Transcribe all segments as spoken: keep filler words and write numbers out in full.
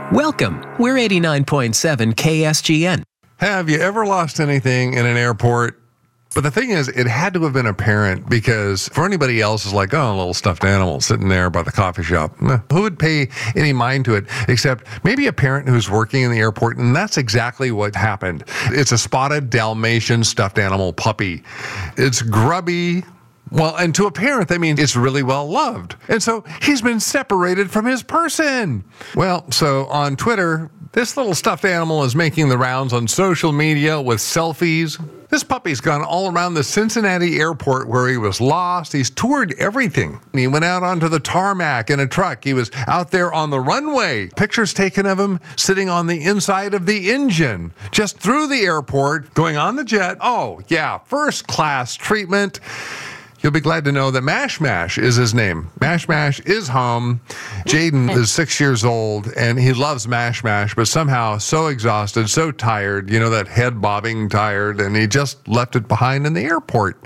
Welcome. We're eighty-nine point seven K S G N. Have you ever lost anything in an airport? But the thing is, it had to have been apparent, because for anybody else, it's like, oh, a little stuffed animal sitting there by the coffee shop. Who would pay any mind to it except maybe a parent who's working in the airport? And that's exactly what happened. It's a spotted Dalmatian stuffed animal puppy. It's grubby. Well, and to a parent, that means it's really well loved. And so he's been separated from his person. Well, so on Twitter, this little stuffed animal is making the rounds on social media with selfies. This puppy's gone all around the Cincinnati airport where he was lost. He's toured everything. He went out onto the tarmac in a truck. He was out there on the runway. Pictures taken of him sitting on the inside of the engine, just through the airport, going on the jet. Oh, yeah, first class treatment. You'll be glad to know that Mash Mash is his name. Mash Mash is home. Jaden is six years old, and he loves Mash Mash, but somehow so exhausted, so tired, you know, that head bobbing tired, and he just left it behind in the airport.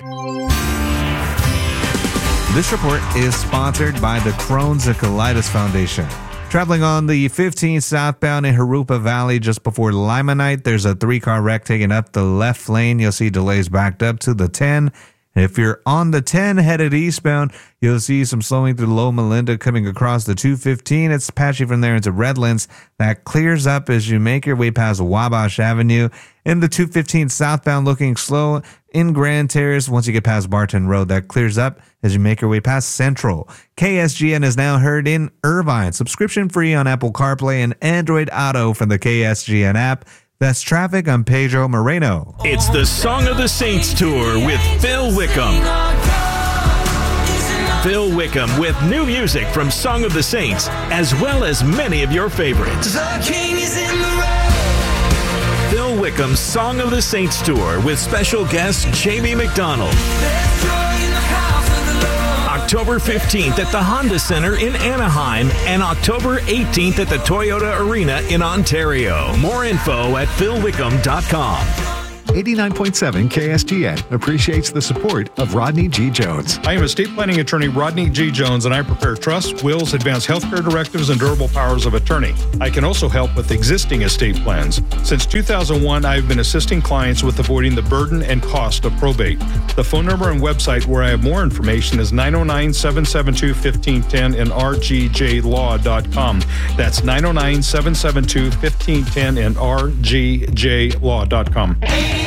This report is sponsored by the Crohn's and Colitis Foundation. Traveling on the fifteen southbound in Harupa Valley just before Limonite, there's a three-car wreck taking up the left lane. You'll see delays backed up to the ten. If you're on the ten headed eastbound, you'll see some slowing through Loma Linda coming across the two fifteen. It's patchy from there into Redlands. That clears up as you make your way past Wabash Avenue. In the two fifteen southbound, looking slow in Grand Terrace. Once you get past Barton Road, that clears up as you make your way past Central. K S G N is now heard in Irvine. Subscription free on Apple CarPlay and Android Auto from the K S G N app. That's traffic. I'm Pedro Moreno. It's the Song of the Saints Tour with Phil Wickham. Phil Wickham with new music from Song of the Saints, as well as many of your favorites. Phil Wickham's Song of the Saints Tour with special guest Jamie McDonald. October fifteenth at the Honda Center in Anaheim and October eighteenth at the Toyota Arena in Ontario. More info at phil wickham dot com. eighty-nine point seven K S G N appreciates the support of Rodney G. Jones. I am estate planning attorney Rodney G. Jones, and I prepare trusts, wills, advance healthcare directives, and durable powers of attorney. I can also help with existing estate plans. Since two thousand one, I have been assisting clients with avoiding the burden and cost of probate. The phone number and website where I have more information is nine oh nine, seven seven two, one five one zero and r g j law dot com. That's nine oh nine, seven seven two, one five one zero and r g j law dot com.